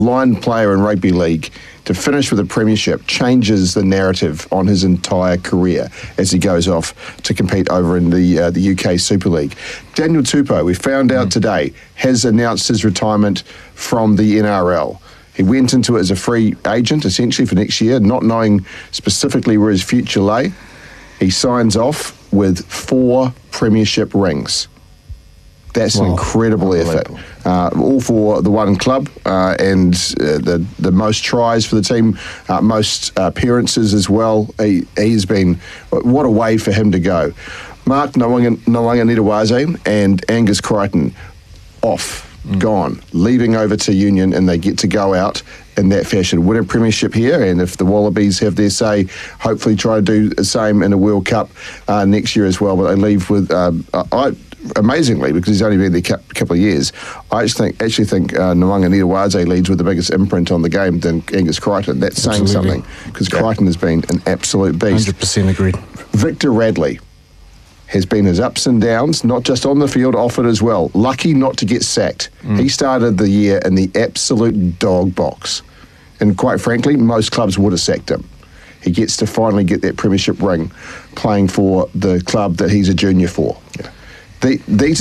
line player in rugby league to finish with a premiership changes the narrative on his entire career as he goes off to compete over in the UK Super League. Daniel Tupou, we found out today, has announced his retirement from the NRL. He went into it as a free agent, essentially, for next year, not knowing specifically where his future lay. He signs off with 4 premiership rings. That's an incredible effort. All for the one club, and the most tries for the team, most appearances as well. He's been, what a way for him to go. Mark Nawaqanitawase and Angus Crichton off. Gone, leaving over to Union, and they get to go out in that fashion, win a premiership here, and if the Wallabies have their say, hopefully try to do the same in a World Cup next year as well. But they leave with, amazingly, because he's only been there a couple of years, I actually think Nawaqanitawase leads with the biggest imprint on the game than Angus Crichton. That's saying something, because Crichton has been an absolute beast. 100% agreed. Victor Radley has been his ups and downs, not just on the field, off it as well. Lucky not to get sacked. He started the year in the absolute dog box. And quite frankly, most clubs would have sacked him. He gets to finally get that premiership ring playing for the club that he's a junior for. These